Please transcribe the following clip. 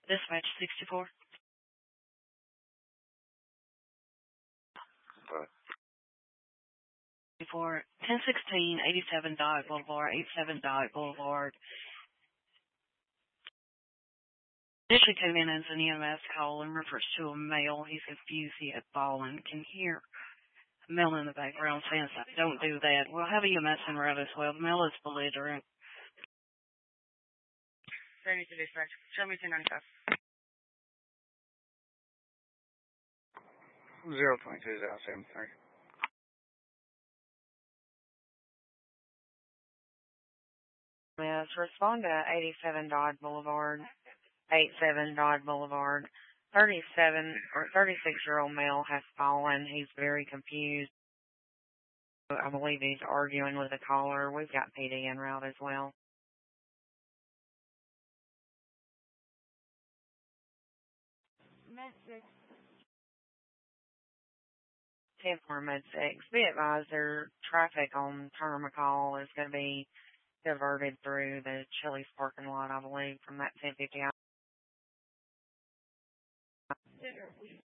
Dispatch 64. For 1016 87 Dot Boulevard, 87 Dot Boulevard. Initially came in as an EMS call and refers to a male. He's confused. He had fallen. Can hear a male in the background saying, "Don't do that." We'll have EMS en route as well. The male is belligerent. 32 dispatch. Show me 295. 022-073. Yes, respond to 87 Dodd Boulevard, 87 Dodd Boulevard. 36-year-old male has fallen. He's very confused. I believe he's arguing with a caller. We've got PD en route as well. Med 6. 10-4 Med 6. Be advised, their traffic on Turner McCall is going to be diverted through the Chili's parking lot, I believe, from that 1050 out.